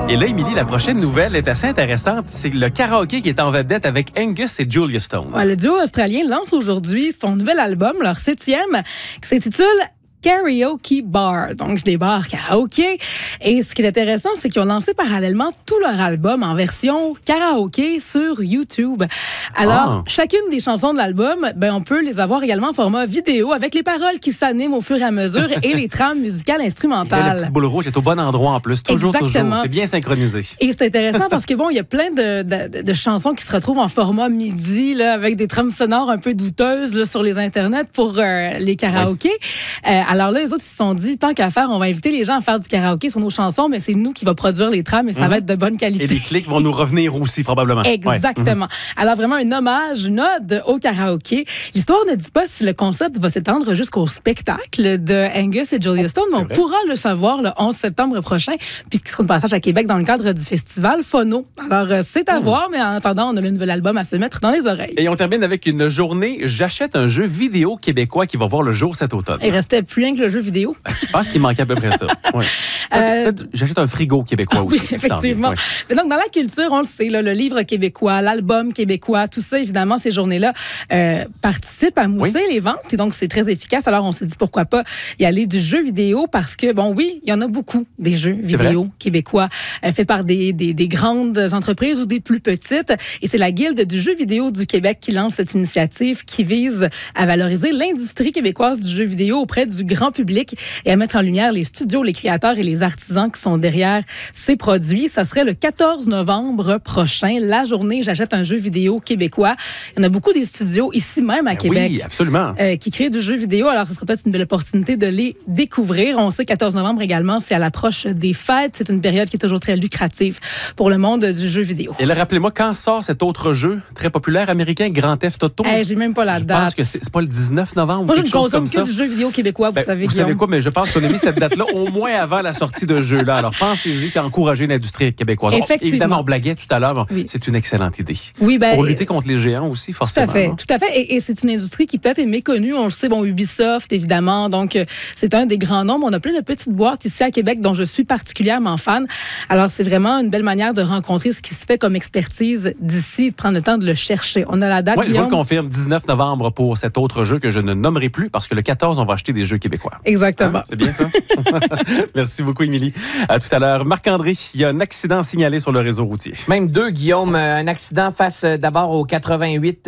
Et là, Émilie, la prochaine nouvelle est assez intéressante. C'est le karaoké qui est en vedette avec Angus et Julia Stone. Ouais, le duo australien lance aujourd'hui son nouvel album, leur 7e, qui s'intitule Karaoke Bar, donc des bars karaoké. Et ce qui est intéressant, c'est qu'ils ont lancé parallèlement tout leur album en version karaoké sur YouTube. Alors, chacune des chansons de l'album, on peut les avoir également en format vidéo avec les paroles qui s'animent au fur et à mesure et les trames musicales instrumentales. La petite boule rouge est au bon endroit en plus, toujours. C'est bien synchronisé. Et c'est intéressant parce que il y a plein de chansons qui se retrouvent en format MIDI, là, avec des trames sonores un peu douteuses là, sur les internets pour les karaokés. Oui. Alors là, les autres, ils se sont dit, tant qu'à faire, on va inviter les gens à faire du karaoké sur nos chansons, mais c'est nous qui va produire les trames et ça va être de bonne qualité. Et les clics vont nous revenir aussi, probablement. Exactement. Alors vraiment, un hommage, une ode au karaoké. L'histoire ne dit pas si le concept va s'étendre jusqu'au spectacle de Angus et Julia Stone, mais on pourra le savoir le 11 septembre prochain, puisqu'il sera de passage à Québec dans le cadre du festival Phono. Alors, c'est à voir, mais en attendant, on a le nouvel album à se mettre dans les oreilles. Et on termine avec une journée « J'achète un jeu vidéo québécois » qui va voir le jour cet automne. Il restait plus rien que le jeu vidéo. Je pense qu'il manquait à peu près ça. Ouais. Peut-être j'achète un frigo québécois aussi. Oui, effectivement. Ouais. Mais donc, dans la culture, on le sait, là, le livre québécois, l'album québécois, tout ça, évidemment, ces journées-là participent à mousser les ventes. Et donc, c'est très efficace. Alors, on s'est dit, pourquoi pas y aller du jeu vidéo parce que, il y en a beaucoup des jeux vidéo québécois faits par des grandes entreprises ou des plus petites. Et c'est la Guilde du jeu vidéo du Québec qui lance cette initiative qui vise à valoriser l'industrie québécoise du jeu vidéo auprès du grand public et à mettre en lumière les studios, les créateurs et les artisans qui sont derrière ces produits. Ça serait le 14 novembre prochain, la journée J'achète un jeu vidéo québécois. Il y en a beaucoup des studios ici même à Québec. Oui, absolument. Qui créent du jeu vidéo. Alors, ce serait peut-être une belle opportunité de les découvrir. On sait 14 novembre également, c'est à l'approche des fêtes. C'est une période qui est toujours très lucrative pour le monde du jeu vidéo. Et là, rappelez-moi, quand sort cet autre jeu très populaire américain, Grand Theft Auto? J'ai même pas la date. Je pense que c'est pas le 19 novembre. Moi, je ne consomme que du jeu vidéo québécois, vous savez, Vous savez quoi, mais je pense qu'on a mis cette date-là au moins avant la sortie de ce jeu-là. Alors, pensez-y qu'à encourager l'industrie québécoise. Évidemment, on blaguait tout à l'heure. C'est une excellente idée. Oui, pour lutter contre les géants aussi, forcément. Tout à fait. Et c'est une industrie qui peut-être est méconnue. On le sait, Ubisoft, évidemment. Donc, c'est un des grands noms. On a plein de petites boîtes ici à Québec dont je suis particulièrement fan. Alors, c'est vraiment une belle manière de rencontrer ce qui se fait comme expertise d'ici, de prendre le temps de le chercher. On a la date, je vous le confirme, 19 novembre pour cet autre jeu que je ne nommerai plus parce que le 14, on va acheter des jeux québécois. Exactement. C'est bien ça? Merci beaucoup, Émilie. À tout à l'heure. Marc-André, il y a un accident signalé sur le réseau routier. Même deux, Guillaume. Un accident face d'abord au 48,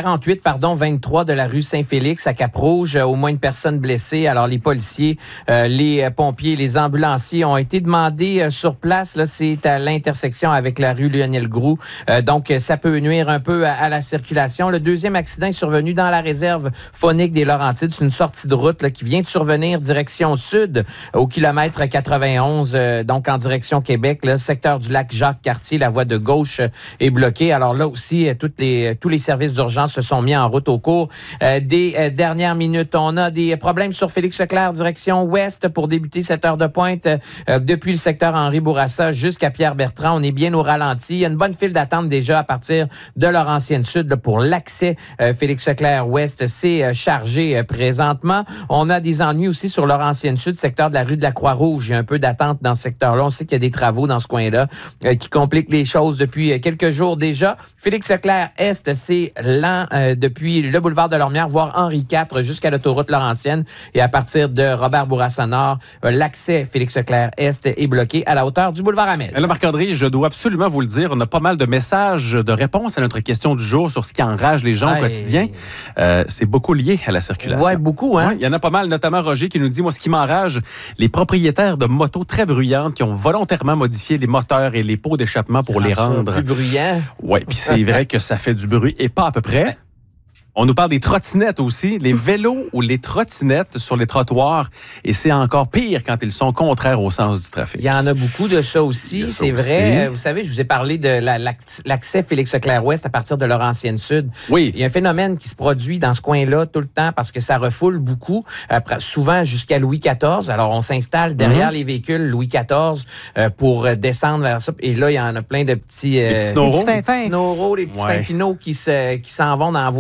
23 de la rue Saint-Félix à Cap-Rouge. Au moins une personne blessée. Alors, les policiers, les pompiers, les ambulanciers ont été demandés sur place. Là, c'est à l'intersection avec la rue Lionel-Groux. Donc, ça peut nuire un peu à la circulation. Le deuxième accident est survenu dans la réserve faunique des Laurentides. C'est une sortie de route là, qui vient de survenir direction sud au kilomètre 91, donc en direction Québec. Le secteur du lac Jacques-Cartier, la voie de gauche est bloquée. Alors là aussi, tous les services d'urgence se sont mis en route au cours des dernières minutes. On a des problèmes sur Félix-Leclerc, direction ouest pour débuter cette heure de pointe depuis le secteur Henri Bourassa jusqu'à Pierre-Bertrand. On est bien au ralenti. Il y a une bonne file d'attente déjà à partir de Laurentienne-Sud pour l'accès Félix-Leclerc-Ouest. C'est chargé présentement. On a des ennuis aussi sur Laurentienne-Sud, secteur de la rue de la Croix-Rouge. Il y a un peu d'attente dans ce secteur-là. On sait qu'il y a des travaux dans ce coin-là qui compliquent les choses depuis quelques jours déjà. Félix-Leclerc-Est, c'est lent depuis le boulevard de Lormière, voire Henri IV, jusqu'à l'autoroute Laurentienne. Et à partir de Robert-Bourassa-Nord, l'accès Félix-Leclerc-Est est bloqué à la hauteur du boulevard Amel. Là, Marc-André, je dois absolument vous le dire, on a pas mal de messages de réponses à notre question du jour sur ce qui enrage les gens au quotidien. C'est beaucoup lié à la circulation. Oui, beaucoup, hein? Il y en a pas mal, notamment Roger qui nous dit, moi, ce qui m'enrage, les propriétaires de motos très bruyantes qui ont volontairement modifié les moteurs et les pots d'échappement pour les rendre plus bruyants. Oui, puis c'est vrai que ça fait du bruit et pas à peu près. On nous parle des trottinettes aussi, les vélos ou les trottinettes sur les trottoirs. Et c'est encore pire quand ils sont contraires au sens du trafic. Il y en a beaucoup de ça aussi, c'est vrai. Vous savez, je vous ai parlé de l'accès Félix-Leclerc-Ouest à partir de Laurentienne-Sud. Oui. Il y a un phénomène qui se produit dans ce coin-là tout le temps parce que ça refoule beaucoup, souvent jusqu'à Louis XIV. Alors, on s'installe derrière les véhicules Louis XIV pour descendre vers ça. Et là, il y en a plein de petits... les petits les petits fins finaux qui s'en vont dans la voie du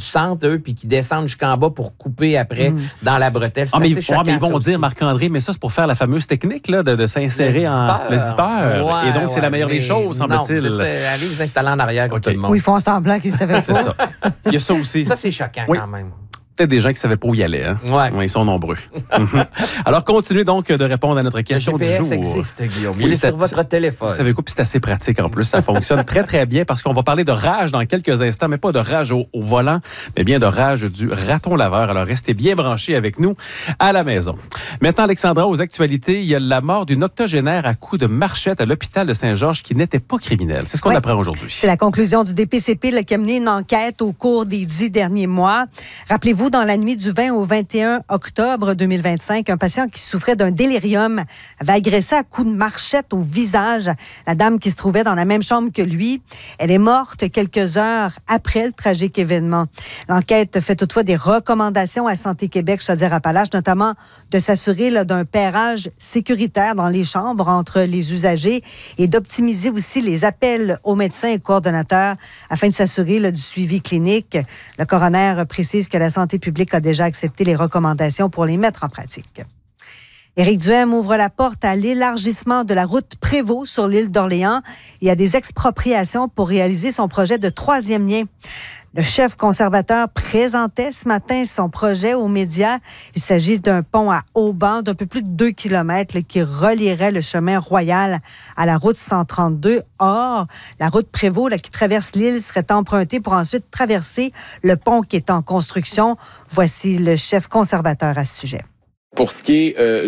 centre, eux, puis qui descendent jusqu'en bas pour couper après dans la bretelle. C'est assez choquant, mais ils vont ça dire, aussi. Marc-André, mais ça, c'est pour faire la fameuse technique là, de s'insérer le zipper. Ouais, et donc, c'est la meilleure des choses, semble-t-il. Non, allez vous installer en arrière comme tout le monde. Oui, ils font semblant qu'ils ne savaient pas. C'est ça. Il y a ça aussi. Ça, c'est choquant quand même. Peut-être des gens qui ne savaient pas où y aller. Hein? Ouais. Ils sont nombreux. Alors, continuez donc de répondre à notre question le GPS du jour. existe, Guillaume. Il est sur votre téléphone. Vous savez quoi? Puis c'est assez pratique en plus. Ça fonctionne très, très bien parce qu'on va parler de rage dans quelques instants, mais pas de rage au volant, mais bien de rage du raton laveur. Alors, restez bien branchés avec nous à la maison. Maintenant, Alexandra, aux actualités, il y a la mort d'une octogénaire à coups de marchette à l'hôpital de Saint-Georges qui n'était pas criminelle. C'est ce qu'on apprend aujourd'hui. C'est la conclusion du DPCP qui a mené une enquête au cours des 10 derniers mois. Rappelez-vous, dans la nuit du 20 au 21 octobre 2025, un patient qui souffrait d'un délirium avait agressé à coups de marchette au visage la dame qui se trouvait dans la même chambre que lui. Elle est morte quelques heures après le tragique événement. L'enquête fait toutefois des recommandations à Santé Québec, Chaudière-Appalaches, notamment de s'assurer d'un pairage sécuritaire dans les chambres entre les usagers et d'optimiser aussi les appels aux médecins et coordonnateurs afin de s'assurer du suivi clinique. Le coroner précise que la santé publique a déjà accepté les recommandations pour les mettre en pratique. Éric Duhaime ouvre la porte à l'élargissement de la route Prévost sur l'île d'Orléans et à des expropriations pour réaliser son projet de 3e lien. Le chef conservateur présentait ce matin son projet aux médias. Il s'agit d'un pont à haubans d'un peu plus de 2 km qui relierait le chemin royal à la route 132. Or, la route Prévost qui traverse l'île serait empruntée pour ensuite traverser le pont qui est en construction. Voici le chef conservateur à ce sujet. Pour ce qui est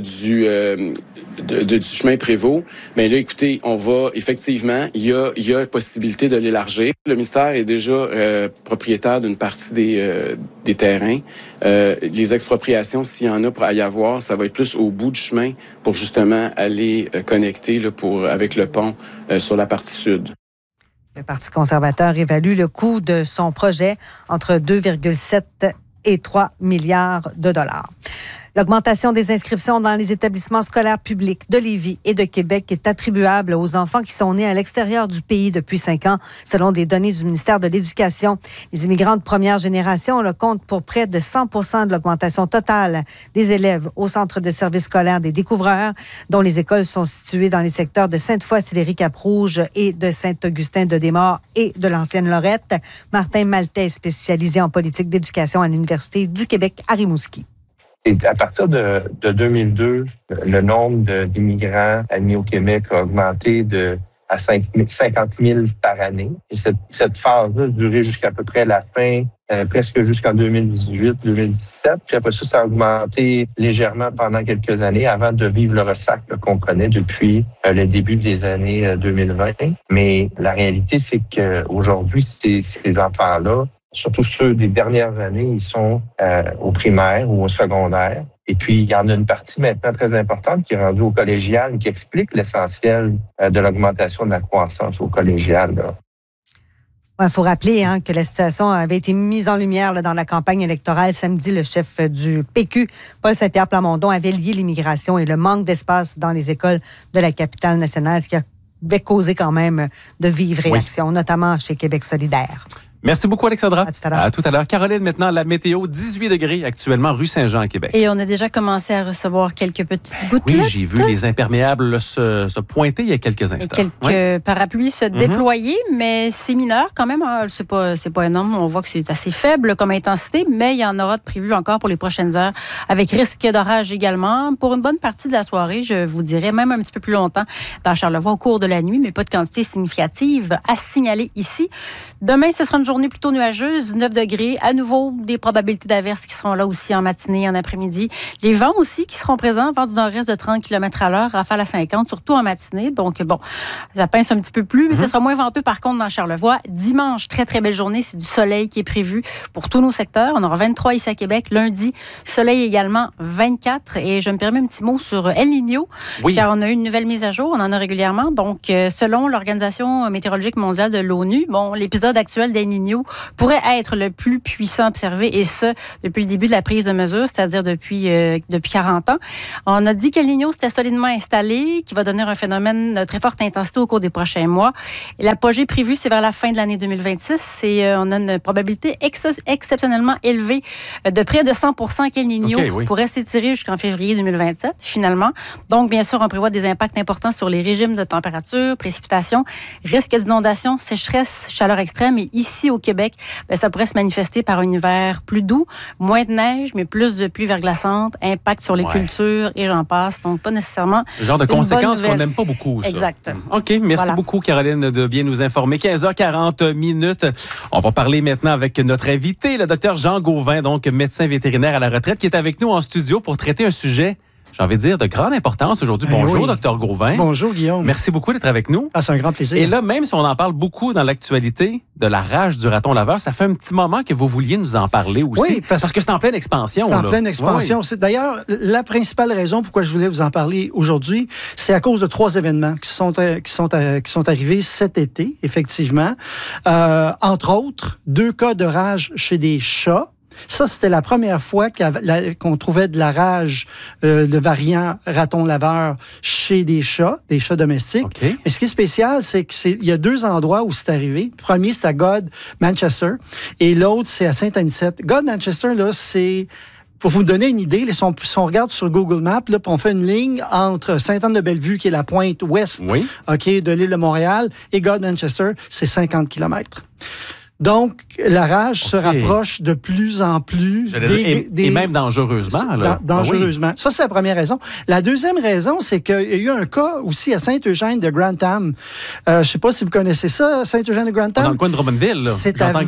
du chemin Prévost, mais là, écoutez, on va effectivement, il y a possibilité de l'élargir. Le ministère est déjà propriétaire d'une partie des terrains. Les expropriations, s'il y en a pour y avoir, ça va être plus au bout du chemin pour justement aller connecter avec le pont sur la partie sud. Le Parti conservateur évalue le coût de son projet entre 2,7 et 3 milliards de dollars. L'augmentation des inscriptions dans les établissements scolaires publics de Lévis et de Québec est attribuable aux enfants qui sont nés à l'extérieur du pays depuis 5 ans, selon des données du ministère de l'Éducation. Les immigrants de première génération le comptent pour près de 100% de l'augmentation totale des élèves au centre de service scolaire des Découvreurs, dont les écoles sont situées dans les secteurs de Sainte-Foy, Sillery-Cap-Rouge et de Saint-Augustin-de-Desmaures et de l'ancienne Lorette. Martin Maltais, spécialisé en politique d'éducation à l'Université du Québec à Rimouski. Et à partir de 2002, le nombre d'immigrants admis au Québec a augmenté à 50 000 par année. Et cette phase-là a duré jusqu'à peu près la fin, presque jusqu'en 2018-2017. Puis après ça a augmenté légèrement pendant quelques années avant de vivre le ressac qu'on connaît depuis le début des années 2020. Mais la réalité, c'est qu'aujourd'hui, ces enfants-là, surtout ceux des dernières années, ils sont au primaire ou au secondaire. Et puis, il y en a une partie maintenant très importante qui est rendue au collégial, qui explique l'essentiel de l'augmentation de la croissance au collégial. Il faut rappeler que la situation avait été mise en lumière dans la campagne électorale. Samedi, le chef du PQ, Paul Saint-Pierre Plamondon, avait lié l'immigration et le manque d'espace dans les écoles de la capitale nationale, ce qui avait causé quand même de vives réactions, notamment chez Québec solidaire. Merci beaucoup, Alexandra. À tout à l'heure. Caroline, maintenant, la météo, 18 degrés actuellement, rue Saint-Jean, à Québec. Et on a déjà commencé à recevoir quelques petites gouttelettes. Oui, j'ai vu les imperméables se pointer il y a quelques instants. Et quelques parapluies se déployer, mais c'est mineur quand même. C'est pas énorme. On voit que c'est assez faible comme intensité, mais il y en aura de prévu encore pour les prochaines heures, avec risque d'orage également. Pour une bonne partie de la soirée, je vous dirais, même un petit peu plus longtemps dans Charlevoix au cours de la nuit, mais pas de quantité significative à signaler ici. Demain, ce sera une journée plutôt nuageuse, 9 degrés. À nouveau, des probabilités d'averses qui seront là aussi en matinée, en après-midi. Les vents aussi qui seront présents, vent du nord-est de 30 km à l'heure, rafale à 50, surtout en matinée. Donc, bon, ça pince un petit peu plus, mais ce sera moins venteux par contre dans Charlevoix. Dimanche, très, très belle journée. C'est du soleil qui est prévu pour tous nos secteurs. On aura 23 ici à Québec. Lundi, soleil également 24. Et je me permets un petit mot sur El Niño, car on a eu une nouvelle mise à jour. On en a régulièrement. Donc, selon l'Organisation météorologique mondiale de l'ONU, bon, l'épisode actuel d'El Niño Niño pourrait être le plus puissant observé, et ce, depuis le début de la prise de mesure, c'est-à-dire depuis 40 ans. On a dit qu'El Niño s'était solidement installé, qui va donner un phénomène de très forte intensité au cours des prochains mois. Et l'apogée prévue, c'est vers la fin de l'année 2026. On a une probabilité exceptionnellement élevée de près de 100% qu'El Niño pourrait s'étirer jusqu'en février 2027, finalement. Donc, bien sûr, on prévoit des impacts importants sur les régimes de température, précipitations, risque d'inondation, sécheresse, chaleur extrême. Et ici, au Québec, ça pourrait se manifester par un hiver plus doux, moins de neige, mais plus de pluie verglaçante, impact sur les cultures et j'en passe. Donc, pas nécessairement le genre de conséquences qu'on n'aime pas beaucoup, ça. Exact. OK, merci beaucoup, Caroline, de bien nous informer. 15h40. On va parler maintenant avec notre invité, le docteur Jean Gauvin, donc médecin vétérinaire à la retraite, qui est avec nous en studio pour traiter un sujet, j'ai envie de dire, de grande importance aujourd'hui. Bonjour, docteur Gauvin. Bonjour, Guillaume. Merci beaucoup d'être avec nous. Ah, c'est un grand plaisir. Et là, même si on en parle beaucoup dans l'actualité de la rage du raton laveur, ça fait un petit moment que vous vouliez nous en parler aussi. Oui, parce que c'est en pleine expansion. C'est en pleine expansion. Oui. D'ailleurs, la principale raison pourquoi je voulais vous en parler aujourd'hui, c'est à cause de 3 événements qui sont arrivés cet été, effectivement. Entre autres, 2 cas de rage chez des chats. Ça, c'était la première fois qu'on trouvait de la rage de variant raton laveur chez des chats domestiques. Okay. Mais ce qui est spécial, c'est qu'il y a 2 endroits où c'est arrivé. Le premier, c'est à God, Manchester, et l'autre, c'est à Saint-Anicette. God, Manchester, là, c'est... Pour vous donner une idée, si on regarde sur Google Maps, là, on fait une ligne entre Sainte-Anne-de-Bellevue, qui est la pointe ouest de l'île de Montréal, et God, Manchester, c'est 50 km. Donc, la rage se rapproche de plus en plus. Et même dangereusement. Là. Dangereusement. Ça, c'est la première raison. La deuxième raison, c'est qu'il y a eu un cas aussi à Saint-Eugène de Grantham. Je ne sais pas si vous connaissez ça, Saint-Eugène de Grantham. Dans le coin de Drummondville. Là. C'est à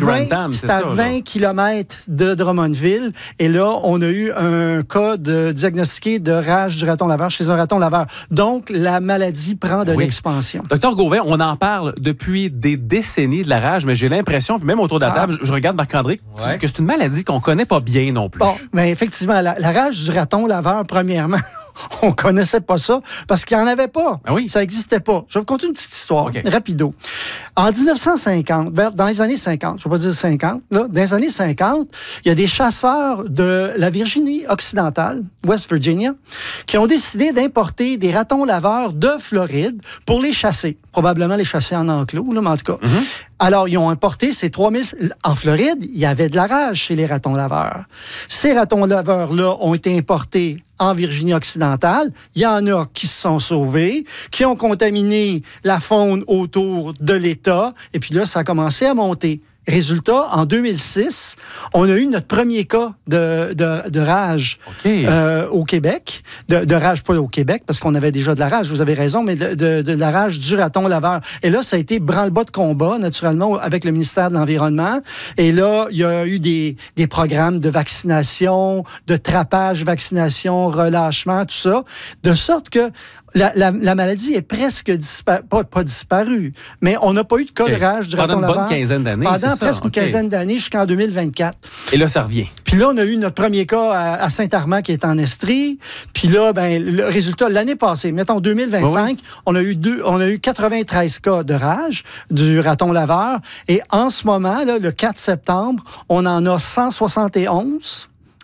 20 km de Drummondville. Et là, on a eu un cas diagnostiqué de rage du raton laveur chez un raton laveur. Donc, la maladie prend de l'expansion. Docteur Gauvin, on en parle depuis des décennies de la rage, mais j'ai l'impression, même autour de la table, je regarde Marc-André, que c'est une maladie qu'on ne connaît pas bien non plus. Bon, mais effectivement, la rage du raton laveur, premièrement, on connaissait pas ça parce qu'il n'y en avait pas. Ah oui? Ça n'existait pas. Je vais vous conter une petite histoire, rapido. En 1950, dans les années 50, je ne vais pas dire 50, là, dans les années 50, il y a des chasseurs de la Virginie occidentale, West Virginia, qui ont décidé d'importer des ratons laveurs de Floride pour les chasser. Probablement les chasser en enclos, là, mais en tout cas. Alors, ils ont importé ces 3000... En Floride, il y avait de la rage chez les ratons laveurs. Ces ratons laveurs-là ont été importés en Virginie occidentale. Il y en a qui se sont sauvés, qui ont contaminé la faune autour de l'État. Et puis là, ça a commencé à monter. Résultat, en 2006, on a eu notre premier cas de rage au Québec. De rage, pas au Québec, parce qu'on avait déjà de la rage, vous avez raison, mais de la rage du raton laveur. Et là, ça a été branle-bas de combat, naturellement, avec le ministère de l'Environnement. Et là, il y a eu des programmes de vaccination, de trapage, vaccination, relâchement, tout ça, de sorte que la maladie est presque pas disparue, mais on n'a pas eu de cas de rage du raton laveur. Pendant une bonne quinzaine d'années, Pendant presque une quinzaine d'années jusqu'en 2024. Et là, ça revient. Puis là, on a eu notre premier cas à Saint-Armand qui est en Estrie. Puis là, le résultat, l'année passée, mettons 2025, on a eu 93 cas de rage du raton laveur. Et en ce moment, là, le 4 septembre, on en a 171.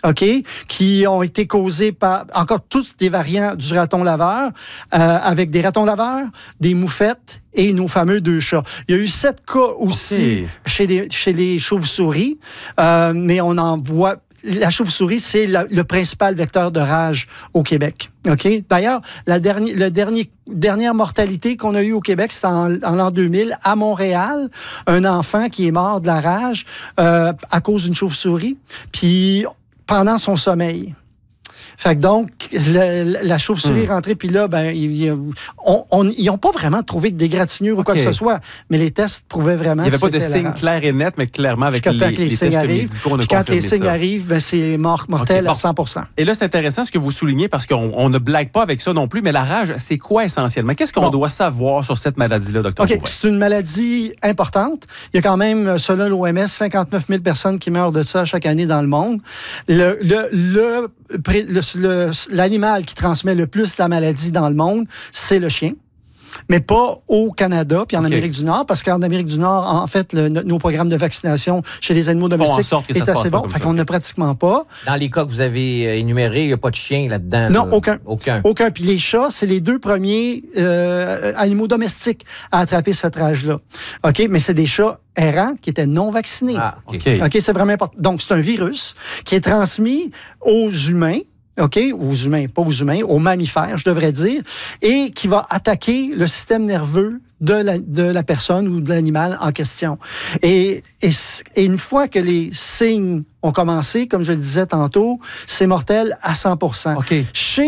Qui ont été causés par encore tous des variants du raton laveur, avec des ratons laveurs, des moufettes et nos fameux 2 chats. Il y a eu 7 cas aussi chez les chauves-souris, mais on en voit... La chauve-souris, c'est le principal vecteur de rage au Québec. D'ailleurs, la dernière mortalité qu'on a eue au Québec, c'est en l'an 2000, à Montréal, un enfant qui est mort de la rage à cause d'une chauve-souris. Puis pendant son sommeil. Fait que donc, la chauve-souris est rentrée, puis là, ils n'ont pas vraiment trouvé de dégratignure ou quoi que ce soit, mais les tests prouvaient vraiment que c'était il n'y avait pas de signe clair et net, mais clairement, avec les tests médicaux, on a confirmé ça. Quand les signes arrivent, c'est mortel à 100%. Et là, c'est intéressant ce que vous soulignez, parce qu'on ne blague pas avec ça non plus, mais la rage, c'est quoi essentiellement? Qu'est-ce qu'on doit savoir sur cette maladie-là, docteur Gauvin? C'est une maladie importante. Il y a quand même, selon l'OMS, 59 000 personnes qui meurent de ça chaque année dans le monde. L'animal qui transmet le plus la maladie dans le monde, c'est le chien. mais pas au Canada puis en Amérique du Nord, parce qu'en Amérique du Nord, en fait, nos programmes de vaccination chez les animaux domestiques est assez bon. Fait qu'on n'a pratiquement pas. Dans les cas que vous avez énumérés, il n'y a pas de chien là-dedans? Non, là. Aucun. Puis les chats, c'est les 2 premiers animaux domestiques à attraper cette rage-là. OK? Mais c'est des chats errants qui étaient non vaccinés. Ah, OK. OK, c'est vraiment important. Donc, c'est un virus qui est transmis aux humains, OK, aux humains, pas aux humains, aux mammifères, je devrais dire, et qui va attaquer le système nerveux de la personne ou de l'animal en question. Et une fois que les signes ont commencé, comme je le disais tantôt, c'est mortel à 100%. Okay. Chez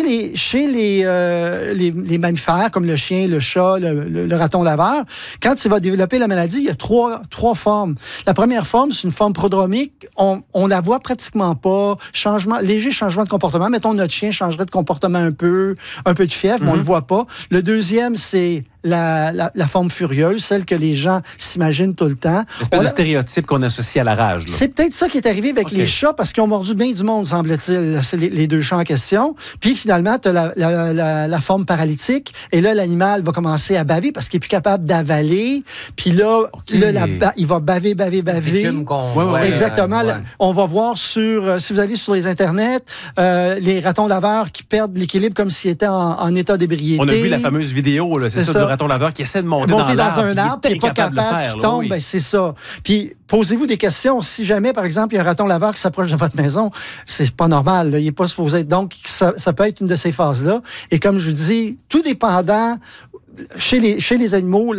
les mammifères, comme le chien, le chat, le raton laveur, quand il va développer la maladie, il y a trois formes. La première forme, c'est une forme prodromique. On la voit pratiquement pas. Léger changement de comportement. Mettons, notre chien changerait de comportement un peu de fièvre, mais on le voit pas. Le deuxième, c'est la forme furieuse, celle que les gens s'imaginent tout le temps. L'espèce de stéréotype qu'on associe à la rage. Là. C'est peut-être ça qui est arrivé avec les chats, parce qu'ils ont mordu bien du monde, semble-t-il. C'est les 2 chats en question. Puis finalement, tu as la forme paralytique, et là, l'animal va commencer à baver parce qu'il est plus capable d'avaler. Puis là, il va baver. Exactement. On va voir si vous allez sur les internets, les ratons laveurs qui perdent l'équilibre comme s'ils étaient en état d'ébriété. On a vu la fameuse vidéo, là, c'est ça, du raton laveur qui essaie de monter dans un arbre, qui n'est pas capable, qui tombe, ben c'est ça. Puis posez-vous des questions. Si jamais, par exemple, il y a un raton laveur qui s'approche de votre maison, c'est pas normal. Là. Il n'est pas supposé être. Donc, ça peut être une de ces phases-là. Et comme je vous dis, tout dépendant. Chez les animaux,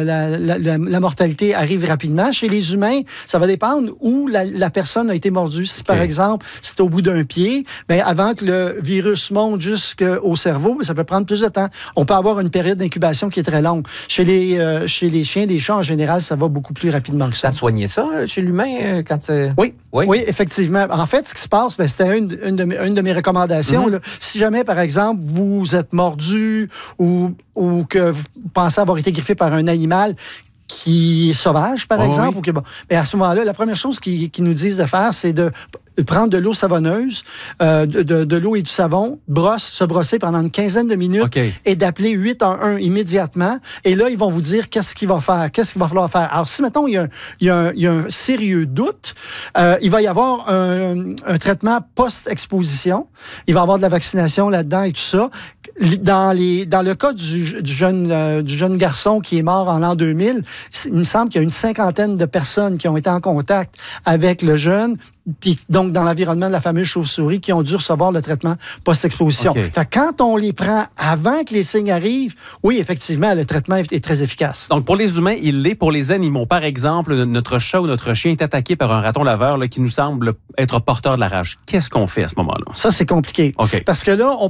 la mortalité arrive rapidement. Chez les humains, ça va dépendre où la personne a été mordue. Si, par exemple, c'est au bout d'un pied, bien, avant que le virus monte jusqu'au cerveau, ça peut prendre plus de temps. On peut avoir une période d'incubation qui est très longue. Chez les chiens, les chats, en général, ça va beaucoup plus rapidement que ça. Tu as soigné ça chez l'humain quand Oui, effectivement. En fait, ce qui se passe, c'était une de mes recommandations. Là. Si jamais, par exemple, vous êtes mordu ou que vous pensez avoir été griffé par un animal qui est sauvage, par exemple. Oui. Mais à ce moment-là, la première chose qu'ils nous disent de faire, c'est de prendre de l'eau savonneuse, de l'eau et du savon, se brosser pendant une quinzaine de minutes et d'appeler 811 immédiatement. Et là, ils vont vous dire qu'est-ce qu'il va falloir faire. Alors, si, mettons, il y a un sérieux doute, il va y avoir un traitement post-exposition. Il va y avoir de la vaccination là-dedans et tout ça. Dans le cas du jeune garçon qui est mort en l'an 2000, il me semble qu'il y a une 50aine de personnes qui ont été en contact avec le jeune, puis donc dans l'environnement de la fameuse chauve-souris, qui ont dû recevoir le traitement post-exposition. Fait que quand on les prend avant que les signes arrivent, oui, effectivement, le traitement est très efficace. Donc, pour les humains, il l'est pour les animaux. Par exemple, notre chat ou notre chien est attaqué par un raton laveur là, qui nous semble être porteur de la rage. Qu'est-ce qu'on fait à ce moment-là? Ça, c'est compliqué. Parce que là,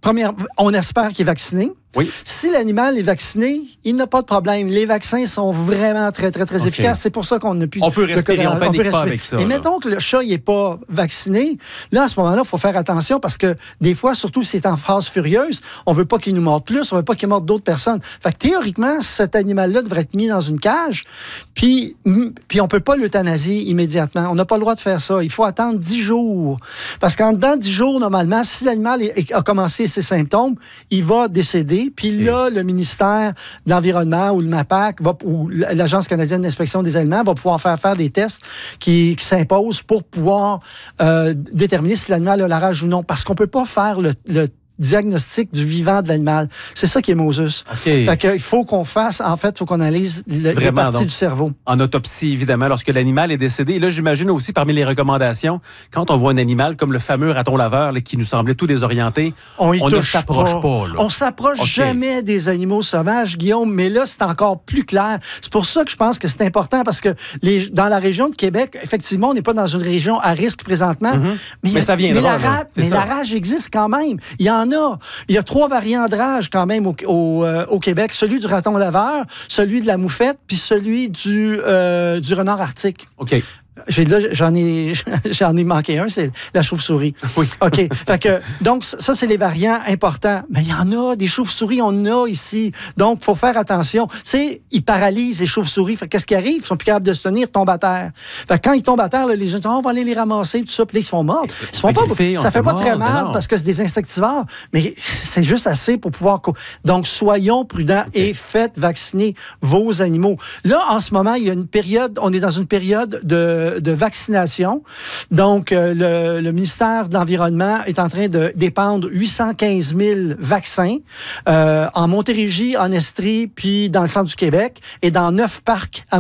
on espère qu'il est vacciné. Oui. Si l'animal est vacciné, il n'a pas de problème. Les vaccins sont vraiment très, très, très efficaces. C'est pour ça qu'on n'a plus... On peut respirer, on panique pas avec ça. Et mettons que le chat n'est pas vacciné, là, à ce moment-là, il faut faire attention parce que des fois, surtout s'il est en phase furieuse, on ne veut pas qu'il nous morde plus, on ne veut pas qu'il morde d'autres personnes. Fait que théoriquement, cet animal-là devrait être mis dans une cage, puis on ne peut pas l'euthanasier immédiatement. On n'a pas le droit de faire ça. Il faut attendre 10 jours. Parce qu'en dedans 10 jours, normalement, si l'animal a commencé ses symptômes, il va décéder. Puis là, le ministère de l'Environnement ou le MAPAC ou l'Agence canadienne d'inspection des aliments va pouvoir faire des tests qui s'imposent pour pouvoir déterminer si l'animal a la rage ou non. Parce qu'on ne peut pas faire le diagnostic du vivant de l'animal. C'est ça qui est Moses. Fait qu'il faut qu'on fasse, en fait, il faut qu'on analyse les parties du cerveau. En autopsie, évidemment, lorsque l'animal est décédé. Et là, j'imagine aussi, parmi les recommandations, quand on voit un animal comme le fameux raton laveur là, qui nous semblait tout désorienté, on ne s'approche pas. Là. On s'approche jamais des animaux sauvages, Guillaume, mais là, c'est encore plus clair. C'est pour ça que je pense que c'est important, parce que dans la région de Québec, effectivement, on n'est pas dans une région à risque présentement, mais ça viendra. La rage existe quand même. Il y a 3 variants de rage quand même au Québec. Celui du raton laveur, celui de la moufette, puis celui du renard arctique. J'en ai manqué un, c'est la chauve-souris. Oui. OK. Donc, ça, c'est les variants importants. Mais il y en a, des chauves-souris, on en a ici. Donc, il faut faire attention. Tu sais, ils paralysent les chauves-souris. Qu'est-ce qui arrive? Ils sont plus capables de se tenir, ils tombent à terre. Quand ils tombent à terre, là, les gens disent, on va aller les ramasser, tout ça. Puis là, ils se font mordre. Ça fait pas très mal parce que c'est des insectivores, mais c'est juste assez pour pouvoir... Donc, soyons prudents et faites vacciner vos animaux. Là, en ce moment, il y a une période, on est dans une période de vaccination. Donc, le ministère de l'Environnement est en train de dépendre 815 000 vaccins en Montérégie, en Estrie, puis dans le centre du Québec et dans 9 parcs à